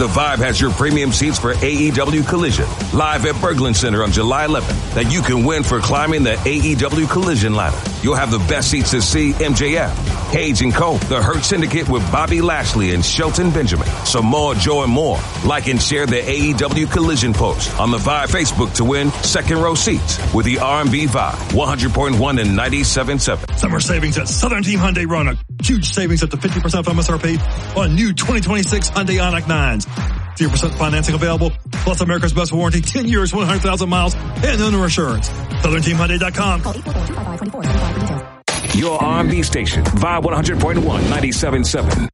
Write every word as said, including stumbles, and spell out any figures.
The Vibe has your premium seats for A E W Collision, live at Berglund Center on July eleventh, that you can win for climbing the A E W Collision ladder. You'll have the best seats to see M J F, Cage and Co., The Hurt Syndicate with Bobby Lashley and Shelton Benjamin, Samoa Joe and more. Like and share the A E W Collision post on the Vibe Facebook to win second row seats with the R and B Vibe, one hundred point one and ninety-seven point seven. Summer savings at Southern Team Hyundai Roanoke. Huge savings up to fifty percent off M S R P on new twenty twenty-six Hyundai Ioniq nines. zero percent financing available, plus America's best warranty, ten years, one hundred thousand miles, and owner assurance. Southern Team Hyundai dot com. Call eight four four, two five five, two four seven five for details. Your R and B station, Vibe one hundred point one, ninety-seven point seven.